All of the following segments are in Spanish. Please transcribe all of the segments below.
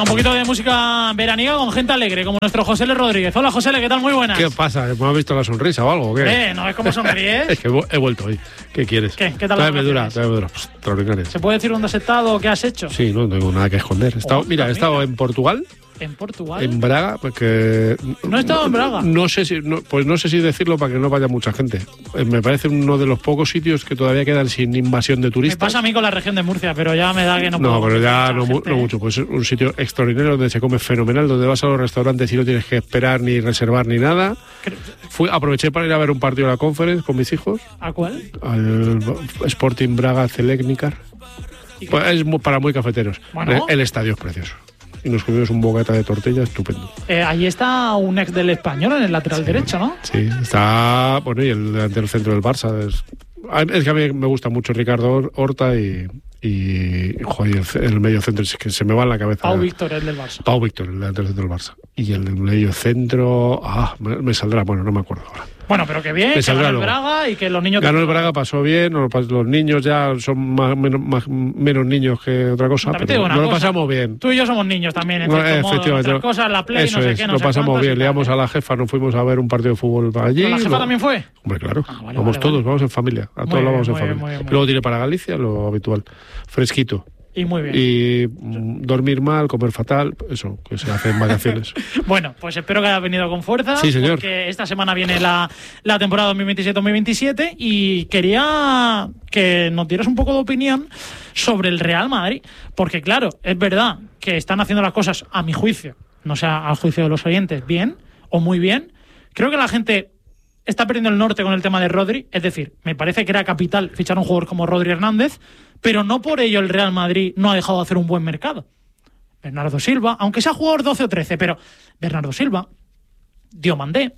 Un poquito de música veraniega con gente alegre, como nuestro José L. Rodríguez. Hola, José L., ¿qué tal? Muy buenas. ¿Qué pasa? ¿Me has visto la sonrisa o algo? ¿O qué? ¿No ves cómo sonríes? Es que he vuelto hoy. ¿Qué quieres? ¿Qué tal? Todavía me dura. Extraordinario. ¿Se puede decir dónde has estado o qué has hecho? Sí, no tengo nada que esconder. He estado en Portugal. ¿En Portugal? En Braga, porque... ¿No he estado en Braga? No sé si decirlo para que no vaya mucha gente. Me parece uno de los pocos sitios que todavía quedan sin invasión de turistas. Me pasa a mí con la región de Murcia, pero ya me da que no puedo. No, pero ya no mucho. Pues es un sitio extraordinario donde se come fenomenal, donde vas a los restaurantes y no tienes que esperar ni reservar ni nada. Aproveché para ir a ver un partido de la Conference con mis hijos. ¿A cuál? Al Sporting Braga Celecnicar. Pues es para muy cafeteros. Bueno. El estadio es precioso. Y nos comimos un bocata de tortilla estupendo. Ahí está un ex del Español en el lateral derecho, ¿no? Sí, está... Bueno, y el delantero centro del Barça. Es que a mí me gusta mucho Ricardo Horta y joder, el medio centro, es que se me va en la cabeza. Pau Víctor, el del Barça. Pau Víctor, el delantero centro del Barça. Y el del medio centro... me saldrá, bueno, no me acuerdo ahora. Bueno, pero que bien, que ganó el Braga y que los niños... Ganó el Braga, pasó bien, los niños ya son menos niños que otra cosa, pero lo pasamos bien. Tú y yo somos niños también, efectivamente. Otras cosas, la Play, no sé qué, no sé. Lo pasamos bien, liamos a la jefa, nos fuimos a ver un partido de fútbol para allí. ¿La jefa también fue? Hombre, claro, vamos todos, vamos en familia, a todos vamos en familia. Luego tiene para Galicia, lo habitual, fresquito. Y muy bien. Y dormir mal, comer fatal, eso, que se hace en vacaciones. Bueno, pues espero que haya venido con fuerza. Sí, señor. Porque esta semana viene la temporada 2027-2027 y quería que nos dieras un poco de opinión sobre el Real Madrid. Porque claro, es verdad que están haciendo las cosas, a mi juicio, no sé, al juicio de los oyentes, bien o muy bien. Creo que la gente está perdiendo el norte con el tema de Rodri. Es decir, me parece que era capital fichar a un jugador como Rodri Hernández, pero no por ello el Real Madrid no ha dejado de hacer un buen mercado. Bernardo Silva, aunque sea jugador 12 o 13, pero Bernardo Silva, Diomandé,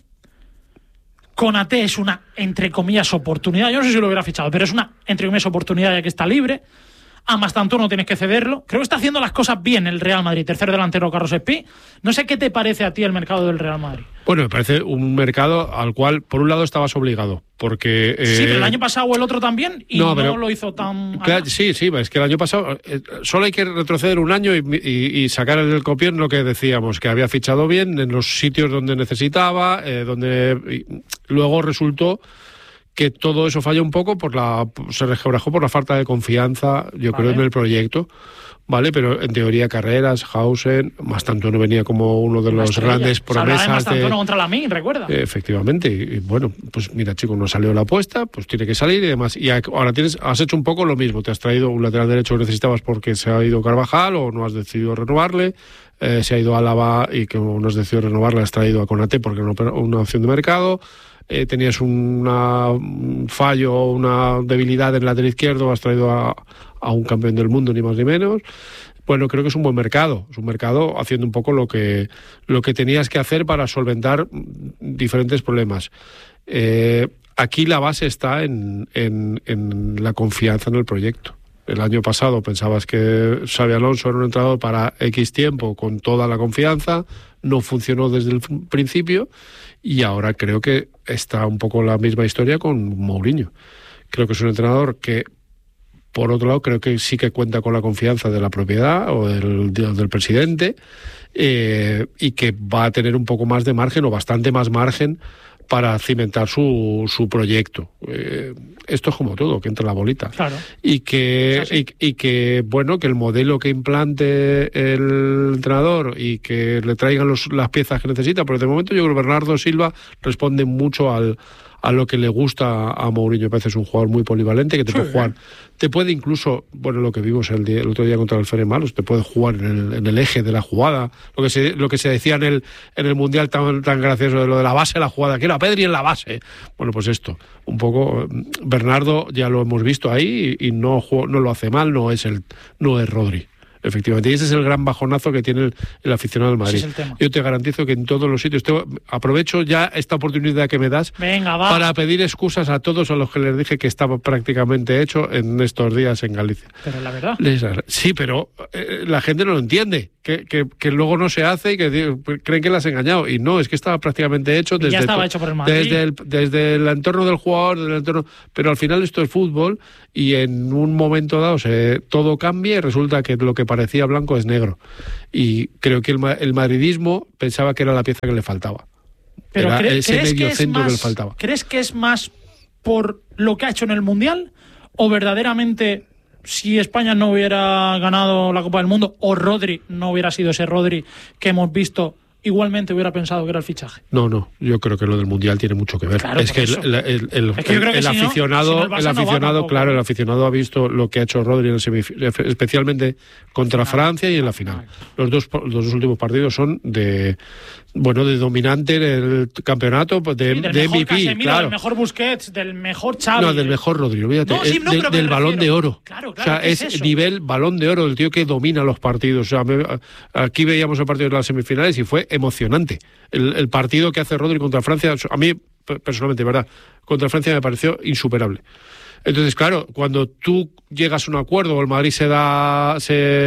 Konaté es una, entre comillas, oportunidad. Yo no sé si lo hubiera fichado, pero es una, entre comillas, oportunidad ya que está libre. A Mastantuono no tienes que cederlo. Creo que está haciendo las cosas bien el Real Madrid. Tercer delantero, Carlos Espí. No sé qué te parece a ti el mercado del Real Madrid. Bueno, me parece un mercado al cual, por un lado, estabas obligado. Porque, sí, pero el año pasado el otro también y no lo hizo tan... Claro, sí, es que el año pasado solo hay que retroceder un año y sacar el copión lo que decíamos, que había fichado bien en los sitios donde necesitaba, luego resultó que todo eso falla un poco se resquebrajó por la falta de confianza, yo creo, en el proyecto, ¿vale? Pero en teoría Carreras, Hausen, Mastantuono venía como uno de los grandes promesas. Mastantuono contra Lamine, recuerda. Efectivamente, y bueno, pues mira, chico, no salió la apuesta, pues tiene que salir y demás. Y ahora has hecho un poco lo mismo, te has traído un lateral derecho que necesitabas porque se ha ido Carvajal o no has decidido renovarle, se ha ido Álava y que no has decidido renovarle, has traído a Konaté porque era una opción de mercado. Tenías un fallo, una debilidad en el lateral izquierdo, has traído a un campeón del mundo, ni más ni menos. Bueno, creo que es un buen mercado. Es un mercado haciendo un poco lo que tenías que hacer para solventar diferentes problemas. Aquí la base está en la confianza en el proyecto. El año pasado pensabas que Xabi Alonso era un entrenador para X tiempo con toda la confianza, no funcionó desde el principio y ahora creo que está un poco la misma historia con Mourinho. Creo que es un entrenador que, por otro lado, creo que sí que cuenta con la confianza de la propiedad o del presidente y que va a tener un poco más de margen o bastante más margen para cimentar su proyecto. Esto es como todo, que entra la bolita. Claro. Y que bueno, que el modelo que implante el entrenador y que le traigan las piezas que necesita, pero de momento yo creo que Bernardo Silva responde mucho a lo que le gusta a Mourinho. Me parece es un jugador muy polivalente que te puede jugar. Te puede incluso, bueno, lo que vimos el otro día contra el Ferenbaros, te puede jugar en el eje de la jugada. Lo que se decía en el Mundial tan gracioso de lo de la base de la jugada, que era Pedri en la base. Bueno, pues esto, un poco. Bernardo ya lo hemos visto ahí y no lo hace mal, no es Rodri. Efectivamente, y ese es el gran bajonazo que tiene el aficionado del Madrid. Yo te garantizo que en todos los sitios, aprovecho ya esta oportunidad que me das para pedir excusas a todos a los que les dije que estaba prácticamente hecho en estos días en Galicia. Pero la verdad. Sí, pero la gente no lo entiende, que luego no se hace y que creen que le has engañado. Y no, es que estaba prácticamente hecho ya estaba hecho por el Madrid. Desde el entorno del jugador, pero al final esto es fútbol y en un momento dado todo cambia y resulta que lo que parecía blanco es negro. Y creo que el madridismo pensaba que era la pieza que le faltaba. Pero era ese medio centro que le faltaba. ¿Crees que es más por lo que ha hecho en el Mundial o verdaderamente si España no hubiera ganado la Copa del Mundo o Rodri no hubiera sido ese Rodri que hemos visto, igualmente hubiera pensado que era el fichaje? No, yo creo que lo del Mundial tiene mucho que ver. Claro, es que el aficionado, claro, el aficionado ha visto lo que ha hecho Rodri en el especialmente contra Francia y en la final. Los dos últimos partidos son de dominante en el campeonato, de MVP, Casemiro, claro. Del mejor Busquets, del mejor Xavi. No, del mejor Rodri, olvídate. Del Balón de Oro. Claro, o sea, es nivel Balón de Oro, el tío que domina los partidos. O sea, aquí veíamos el partido de las semifinales y fue emocionante. El partido que hace Rodri contra Francia, a mí, personalmente, ¿verdad? Contra Francia me pareció insuperable. Entonces, claro, cuando tú llegas a un acuerdo o el Madrid se da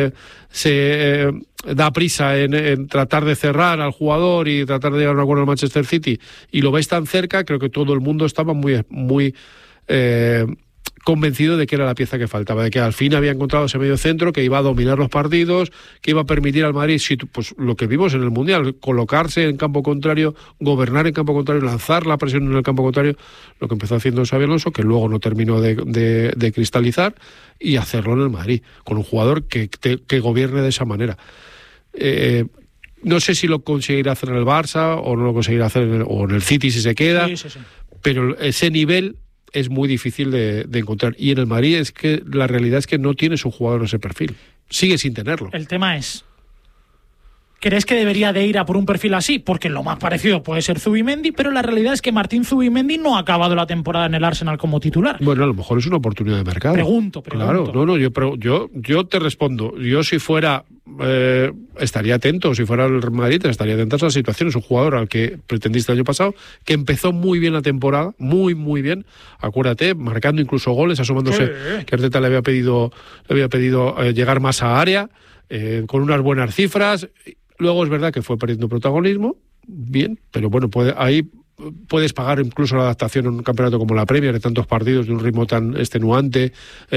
prisa en tratar de cerrar al jugador y tratar de llegar a un acuerdo al Manchester City y lo ves tan cerca, creo que todo el mundo estaba muy convencido de que era la pieza que faltaba, de que al fin había encontrado ese medio centro que iba a dominar los partidos, que iba a permitir al Madrid, pues lo que vimos en el Mundial, colocarse en campo contrario, gobernar en campo contrario, lanzar la presión en el campo contrario, lo que empezó haciendo Xabi Alonso, que luego no terminó de cristalizar, y hacerlo en el Madrid, con un jugador que gobierne de esa manera. No sé si lo conseguirá hacer en el Barça o no lo conseguirá hacer en el City si se queda, sí. Pero ese nivel es muy difícil de encontrar. Y en el Madrid es que la realidad es que no tienes un jugador de ese perfil. Sigue sin tenerlo. El tema es, ¿crees que debería de ir a por un perfil así? Porque lo más parecido puede ser Zubimendi, pero la realidad es que Martín Zubimendi no ha acabado la temporada en el Arsenal como titular. Bueno, a lo mejor es una oportunidad de mercado. Pregunto. Claro, yo te respondo. Yo si fuera, estaría atento, si fuera el Madrid, estaría atento a esa situación. Es un jugador al que pretendiste el año pasado, que empezó muy bien la temporada, muy bien, acuérdate, marcando incluso goles, asomándose, que Arteta le había pedido llegar más a área, con unas buenas cifras. Luego es verdad que fue perdiendo protagonismo, bien, pero bueno, ahí puedes pagar incluso la adaptación en un campeonato como la Premier, de tantos partidos, de un ritmo tan extenuante.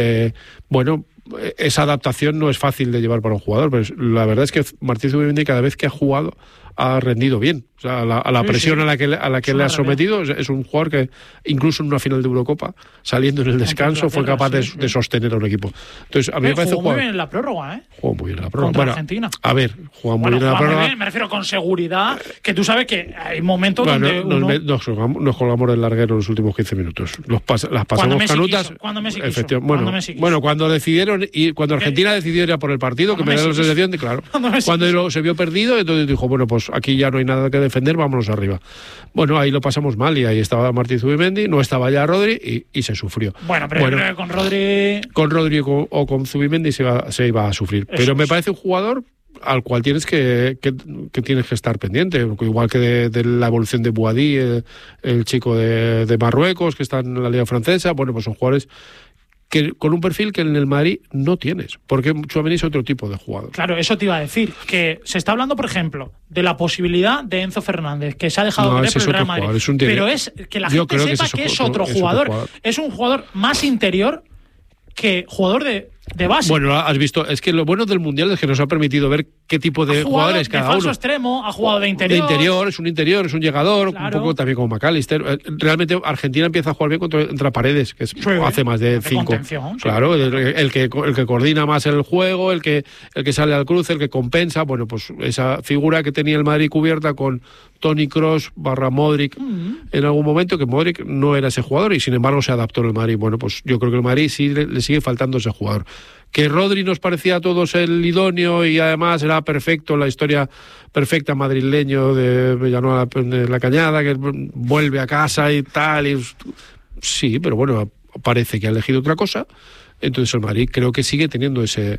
Esa adaptación no es fácil de llevar para un jugador, pero la verdad es que Martín Zubimendi cada vez que ha jugado ha rendido bien. O sea, a la presión a la que le ha sometido, es un jugador que incluso en una final de Eurocopa, saliendo en el descanso, fue capaz de sostener a un equipo. Entonces, a mí me parece jugó muy bien en la prórroga, ¿eh? Jugó muy bien en la prórroga. Contra Argentina. A ver, jugó muy bien en la prórroga. Bien, me refiero con seguridad, que tú sabes que hay momentos donde nos colgamos del larguero los últimos 15 minutos. Las pasamos canutas. Cuando Messi quiso. Cuando decidieron y cuando Argentina decidió ir a por el partido, que me da la sensación de, claro, cuando se vio perdido, entonces dijo, bueno, pues aquí ya no hay nada que defender, vámonos arriba. Bueno, ahí lo pasamos mal y ahí estaba Martín Zubimendi, no estaba ya Rodri y se sufrió. Bueno, pero creo que con Rodri... Con Rodri o con Zubimendi se iba a sufrir. Pero me parece un jugador al cual tienes que tienes que estar pendiente, igual que de la evolución de Boadí, el chico de Marruecos, que está en la Liga Francesa. Bueno, pues son jugadores que con un perfil que en el Madrid no tienes, porque Tchouaméni es otro tipo de jugador. Claro, eso te iba a decir, que se está hablando, por ejemplo, de la posibilidad de Enzo Fernández, que se ha dejado querer por el Real Madrid. Pero es que la gente sepa que es otro jugador. Es un jugador más interior que jugador de base. Bueno, has visto, es que lo bueno del Mundial es que nos ha permitido ver qué tipo de jugadores cada uno. De falso extremo, ha jugado de interior. Es un interior, claro. Un poco también como McAllister. Realmente Argentina empieza a jugar bien contra Paredes, que hace más de 5. Claro, el que coordina más el juego, el que sale al cruce, el que compensa. Bueno, pues esa figura que tenía el Madrid cubierta con Toni Kroos / Modric en algún momento, que Modric no era ese jugador y sin embargo se adaptó el Madrid. Bueno, pues yo creo que el Madrid sí le sigue faltando ese jugador. Que Rodri nos parecía a todos el idóneo y además era perfecto, la historia perfecta madrileño de Villanueva de la Cañada, que vuelve a casa y tal. Sí, pero bueno, parece que ha elegido otra cosa. Entonces el Madrid creo que sigue teniendo ese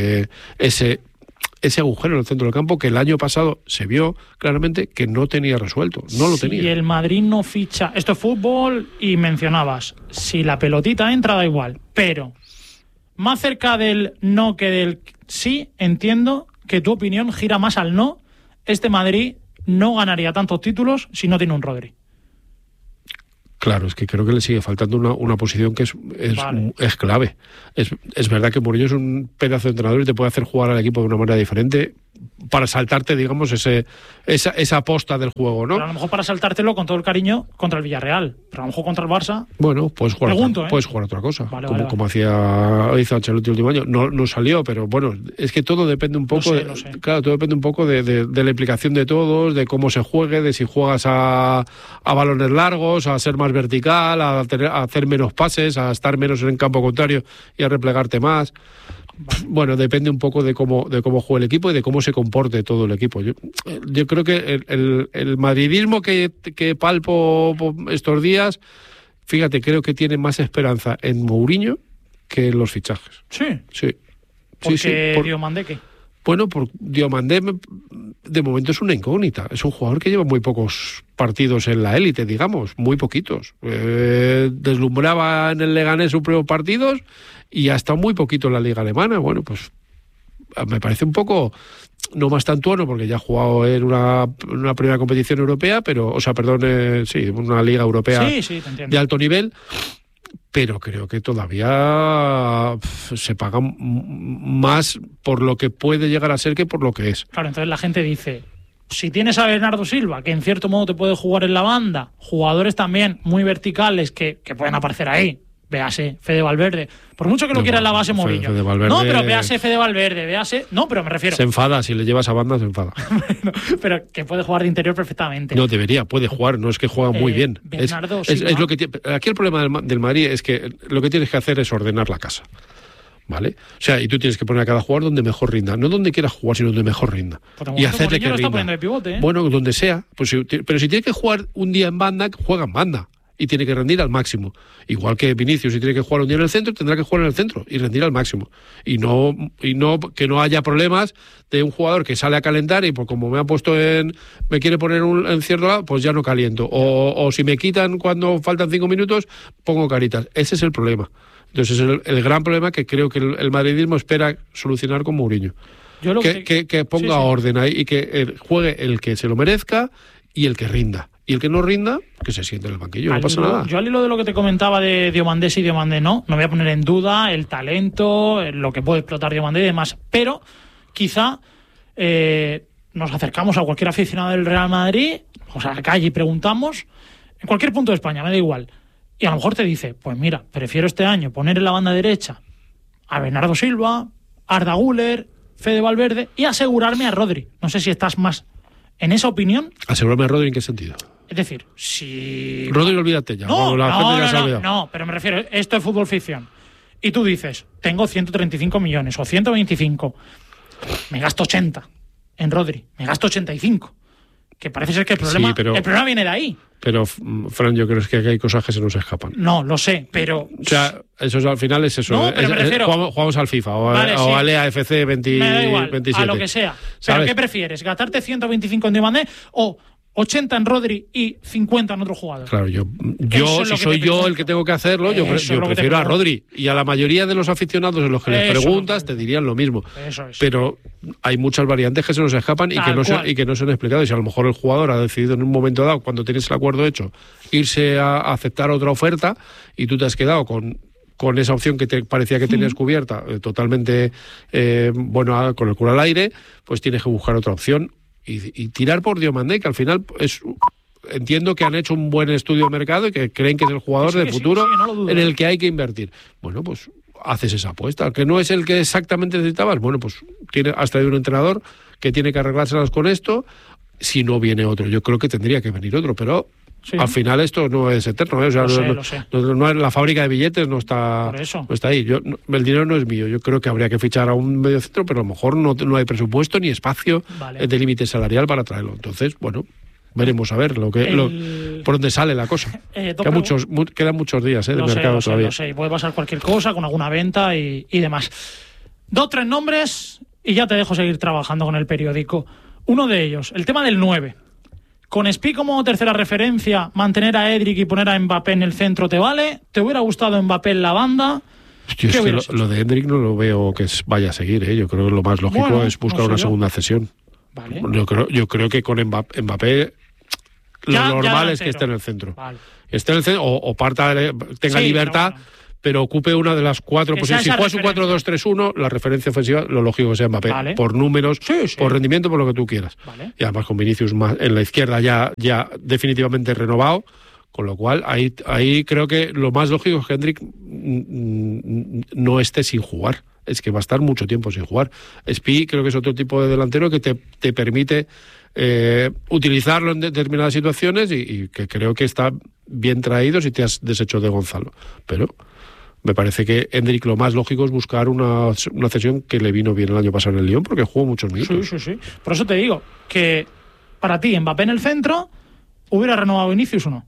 agujero en el centro del campo que el año pasado se vio claramente que no tenía resuelto, no lo tenía. Y el Madrid no ficha, esto es fútbol y mencionabas, si la pelotita entra da igual, pero más cerca del no que del sí, entiendo que tu opinión gira más al no. Este Madrid no ganaría tantos títulos si no tiene un Rodri. Claro, es que creo que le sigue faltando una posición que es clave. Es verdad que Mourinho es un pedazo de entrenador y te puede hacer jugar al equipo de una manera diferente para saltarte, digamos, esa posta del juego, ¿no? Pero a lo mejor para saltártelo con todo el cariño contra el Villarreal, pero a lo mejor contra el Barça. Bueno, puedes jugar otra cosa, como hizo Ancelotti el último año. No salió, pero bueno, es que todo depende un poco. Lo sé. Claro, todo depende un poco de la implicación de todos, de cómo se juegue, de si juegas a balones largos, a ser más vertical, a hacer menos pases, a estar menos en el campo contrario y a replegarte más. Bueno, depende un poco de cómo juegue el equipo y de cómo se comporte todo el equipo. Yo creo que el madridismo que palpo estos días, fíjate, creo que tiene más esperanza en Mourinho que en los fichajes. Sí. ¿Por qué Diomandé qué? Bueno, Diomandé de momento es una incógnita. Es un jugador que lleva muy pocos partidos en la élite, digamos, muy poquitos. Deslumbraba en el Leganés sus primeros partidos y ha estado muy poquito en la liga alemana. Bueno, pues me parece un poco, no más tantuano, porque ya ha jugado en una primera competición europea, una liga europea de alto nivel. Pero creo que todavía se paga más por lo que puede llegar a ser que por lo que es. Claro, entonces la gente dice, si tienes a Bernardo Silva, que en cierto modo te puede jugar en la banda, jugadores también muy verticales que pueden aparecer ahí, véase Fede Valverde, por mucho que lo quiera en la base Mourinho. No, pero véase Fede Valverde, no, pero me refiero. Se enfada, si le llevas a banda se enfada. Pero que puede jugar de interior perfectamente. No, puede jugar, no es que juega muy bien. Bernardo Silva. Es lo que aquí el problema del Madrid es que lo que tienes que hacer es ordenar la casa. ¿Vale? O sea, y tú tienes que poner a cada jugador donde mejor rinda. No donde quieras jugar, sino donde mejor rinda. Y hacerle que rinda. Está poniendo de pivote, ¿eh? Bueno, donde sea. Pero si tiene que jugar un día en banda, juega en banda. Y tiene que rendir al máximo. Igual que Vinicius, si tiene que jugar un día en el centro, tendrá que jugar en el centro y rendir al máximo. Y no que no haya problemas de un jugador que sale a calentar y pues como me quiere poner en cierto lado, pues ya no caliento. O si me quitan cuando faltan 5 minutos, pongo caritas. Ese es el problema. Entonces es el gran problema que creo que el madridismo espera solucionar con Mourinho. Que ponga orden ahí y que juegue el que se lo merezca y el que rinda. Y el que no rinda, que se siente en el banquillo, no pasa nada. Yo al hilo de lo que te comentaba de Diomandé, sí, Diomandé no voy a poner en duda el talento, lo que puede explotar Diomandé y demás, pero quizá nos acercamos a cualquier aficionado del Real Madrid, o sea, a la calle y preguntamos, en cualquier punto de España, me da igual, y a lo mejor te dice, pues mira, prefiero este año poner en la banda derecha a Bernardo Silva, Arda Güler, Fede Valverde y asegurarme a Rodri. No sé si estás más en esa opinión. ¿Asegurarme a Rodri en qué sentido? Es decir, si... Rodri, olvídate ya. No, pero me refiero, esto es fútbol ficción. Y tú dices, tengo 135 millones o 125, me gasto 80 en Rodri, me gasto 85. Que parece ser que el problema viene de ahí. Pero, Fran, yo creo que hay cosas que se nos escapan. No, lo sé, pero... O sea, eso al final es eso. No, pero me refiero... Jugamos al FIFA o al EAFC 27. Me da igual, a lo que sea. ¿Pero qué prefieres? ¿Gastarte 125 en Diomandé o 80 en Rodri y 50 en otro jugador? Claro, si soy yo el que tengo que hacerlo, yo prefiero a Rodri. Y a la mayoría de los aficionados en los que les preguntas te dirían lo mismo. Eso es. Pero hay muchas variantes que se nos escapan y que no se han explicado. Y si a lo mejor el jugador ha decidido en un momento dado, cuando tienes el acuerdo hecho, irse a aceptar otra oferta y tú te has quedado con esa opción que te parecía que tenías cubierta, totalmente con el culo al aire, pues tienes que buscar otra opción. Y tirar por Diomandé, que al final entiendo que han hecho un buen estudio de mercado y que creen que es el jugador del futuro en el que hay que invertir. Bueno, pues haces esa apuesta. Que no es el que exactamente necesitabas. Bueno, pues has traído un entrenador que tiene que arreglárselas con esto. Si no viene otro, yo creo que tendría que venir otro, pero al final esto no es eterno. O sea, lo sé. No, la fábrica de billetes no está ahí. El dinero no es mío. Yo creo que habría que fichar a un mediocentro, pero a lo mejor no hay presupuesto ni espacio de límite salarial para traerlo. Entonces, bueno, veremos a ver por dónde sale la cosa. Quedan muchos días de mercado todavía. Lo sé. Puede pasar cualquier cosa con alguna venta y demás. 2 o 3 nombres y ya te dejo seguir trabajando con el periódico. Uno de ellos, el tema del 9. Con Spi como tercera referencia, mantener a Edric y poner a Mbappé en el centro, ¿te vale? ¿Te hubiera gustado Mbappé en la banda? Hostia, es que lo de Edric no lo veo que vaya a seguir, ¿eh? Yo creo que lo más lógico es buscar una segunda cesión. Vale. Yo creo que con Mbappé lo normal es que esté en el centro. Vale. Esté en el centro o tenga libertad, pero ocupe una de las 4 posiciones. Si juegas un 4-2-3-1, la referencia ofensiva, lo lógico que sea Mbappé, vale, por números, por rendimiento, por lo que tú quieras. Vale. Y además con Vinicius en la izquierda ya definitivamente renovado, con lo cual ahí creo que lo más lógico es que Hendrik no esté sin jugar. Es que va a estar mucho tiempo sin jugar. Spi creo que es otro tipo de delantero que te permite utilizarlo en determinadas situaciones y que creo que está bien traído si te has deshecho de Gonzalo. Pero me parece que Hendrik lo más lógico es buscar una cesión que le vino bien el año pasado en el Lyon, porque jugó muchos minutos. Sí. Por eso te digo que para ti Mbappé en el centro, ¿hubiera renovado Vinicius o no?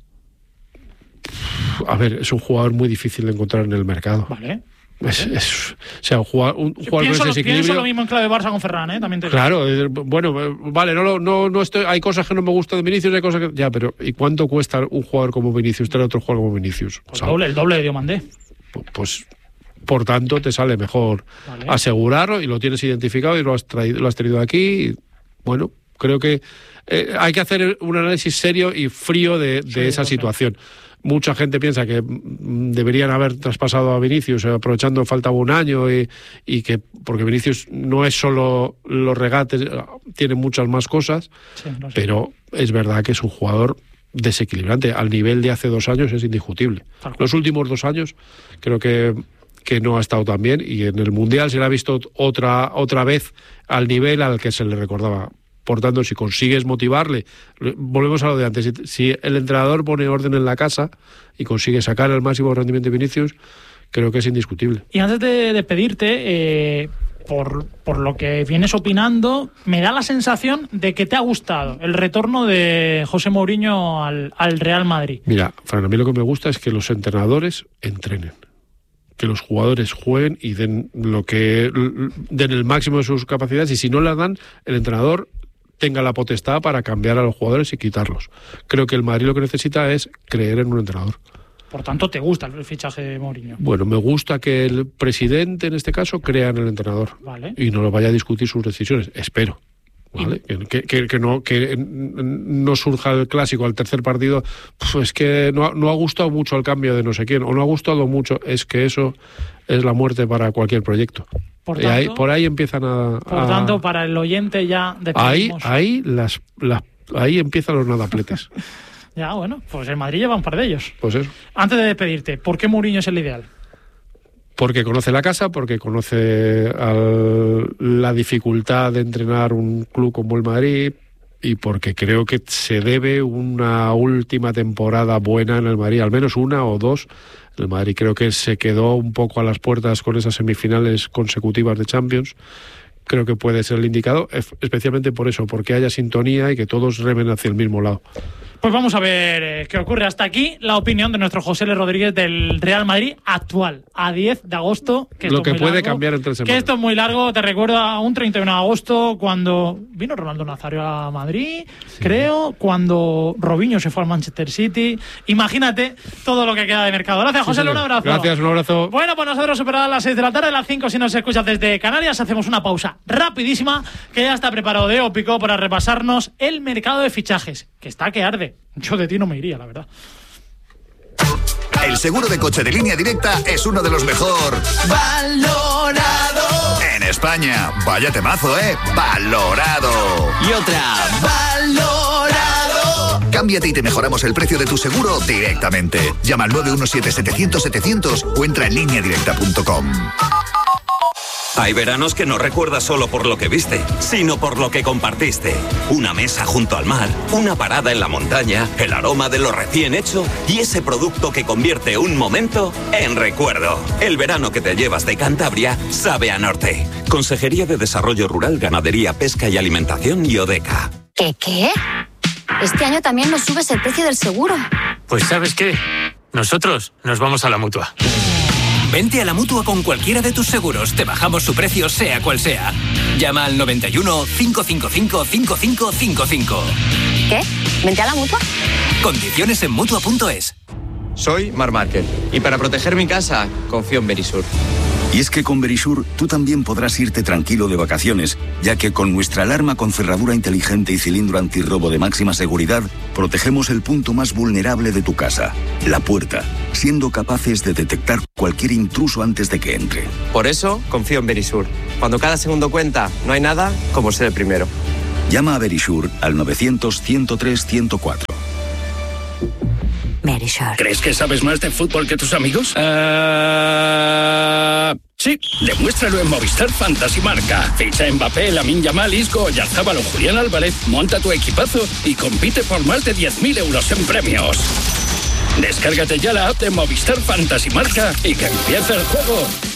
A ver, es un jugador muy difícil de encontrar en el mercado. Vale. O sea, un jugador con ese equilibrio. Pienso lo mismo en clave Barça con Ferran, también te digo. Claro, bueno, vale, no estoy, hay cosas que no me gustan de Vinicius, hay cosas que ya, pero ¿y cuánto cuesta un jugador como Vinicius traer otro jugador como Vinicius? Pues el doble de Diomandé. Pues por tanto te sale mejor asegurarlo y lo tienes identificado y lo has tenido aquí. Y, bueno, creo que hay que hacer un análisis serio y frío de esa situación. Mucha gente piensa que deberían haber traspasado a Vinicius aprovechando faltaba un año y que porque Vinicius no es solo los regates, tiene muchas más cosas, pero es verdad que es un jugador desequilibrante. Al nivel de hace 2 años es indiscutible. Los últimos 2 años creo que no ha estado tan bien y en el Mundial se le ha visto otra vez al nivel al que se le recordaba. Por tanto, si consigues motivarle, volvemos a lo de antes, si el entrenador pone orden en la casa y consigue sacar el máximo rendimiento de Vinicius, creo que es indiscutible. Y antes de despedirte, por lo que vienes opinando, me da la sensación de que te ha gustado el retorno de José Mourinho al Real Madrid. Mira, Fran, a mí lo que me gusta es que los entrenadores entrenen, que los jugadores jueguen y den el máximo de sus capacidades, y si no las dan, el entrenador tenga la potestad para cambiar a los jugadores y quitarlos. Creo que el Madrid lo que necesita es creer en un entrenador. Por tanto, ¿te gusta el fichaje de Mourinho? Bueno, me gusta que el presidente, en este caso, crea en el entrenador. Vale. Y no lo vaya a discutir sus decisiones. Espero. ¿Vale? Que no surja el clásico al tercer partido. Pues que no ha gustado mucho el cambio de no sé quién, o no ha gustado mucho. Es que eso es la muerte para cualquier proyecto. Por ahí empiezan Por tanto, para el oyente ya despedimos. Ahí empiezan los nadapletes. Ya, bueno, pues el Madrid lleva un par de ellos. Pues eso. Antes de despedirte, ¿por qué Mourinho es el ideal? Porque conoce la casa, porque conoce la dificultad de entrenar un club como el Madrid y porque creo que se debe una última temporada buena en el Madrid, al menos 1 o 2. El Madrid creo que se quedó un poco a las puertas con esas semifinales consecutivas de Champions. Creo que puede ser el indicado, especialmente por eso, porque haya sintonía y que todos remen hacia el mismo lado. Pues vamos a ver qué ocurre. Hasta aquí la opinión de nuestro José L. Rodríguez del Real Madrid actual, a 10 de agosto. Lo que puede cambiar en 3 semanas. Que esto es muy largo, te recuerdo a un 31 de agosto cuando vino Ronaldo Nazario a Madrid, creo, cuando Robinho se fue al Manchester City. Imagínate todo lo que queda de mercado. Gracias, José L. Un abrazo. Gracias, un abrazo. Bueno, pues nosotros superadas las 6 de la tarde, las 5 si nos escuchas desde Canarias, hacemos una pausa rapidísima que ya está preparado de Ópico para repasarnos el mercado de fichajes, que está que arde. Yo de ti no me iría, la verdad. El seguro de coche de Línea Directa es uno de los mejor valorado en España. Vaya temazo, valorado. Y otra, valorado. Cámbiate y te mejoramos el precio de tu seguro directamente. Llama al 917-700-700 o entra en lineadirecta.com. Hay veranos que no recuerdas solo por lo que viste, sino por lo que compartiste. Una mesa junto al mar, una parada en la montaña, el aroma de lo recién hecho y ese producto que convierte un momento en recuerdo. El verano que te llevas de Cantabria sabe a norte. Consejería de Desarrollo Rural, Ganadería, Pesca y Alimentación y ODECA. ¿Qué? Este año también nos subes el precio del seguro. Pues ¿sabes qué? Nosotros nos vamos a la Mutua. Vente a la Mutua con cualquiera de tus seguros. Te bajamos su precio, sea cual sea. Llama al 91 555 5555. ¿Qué? ¿Vente a la Mutua? Condiciones en Mutua.es. Soy Marc Márquez y para proteger mi casa confío en Verisur. Y es que con Verisure tú también podrás irte tranquilo de vacaciones, ya que con nuestra alarma con cerradura inteligente y cilindro antirrobo de máxima seguridad, protegemos el punto más vulnerable de tu casa, la puerta, siendo capaces de detectar cualquier intruso antes de que entre. Por eso confío en Verisure. Cuando cada segundo cuenta, no hay nada como ser el primero. Llama a Verisure al 900-103-104. Verisure. ¿Crees que sabes más de fútbol que tus amigos? Sí, demuéstralo en Movistar Fantasy Marca. Ficha Mbappé, Lamine Yamal, Isco, Oyarzabal o Julián Álvarez, monta tu equipazo y compite por más de 10.000 euros en premios. Descárgate ya la app de Movistar Fantasy Marca y que empiece el juego.